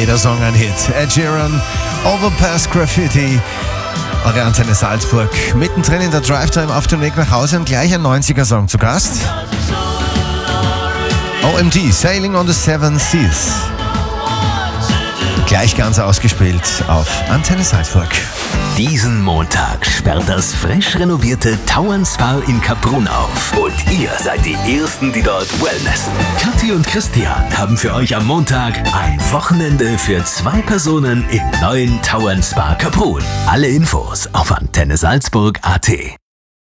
jeder Song ein Hit. Ed Sheeran, Overpass Graffiti. Eure Antenne Salzburg. Mittendrin in der Drive-Time auf dem Weg nach Hause und gleich ein 90er-Song zu Gast. OMD, Sailing on the Seven Seas. Gleich ganz ausgespielt auf Antenne Salzburg. Diesen Montag sperrt das frisch renovierte Tauern Spa in Kaprun auf. Und ihr seid die Ersten, die dort wellnessen. Kathi und Christian haben für euch am Montag ein Wochenende für 2 Personen im neuen Tauern Spa Kaprun. Alle Infos auf antennesalzburg.at.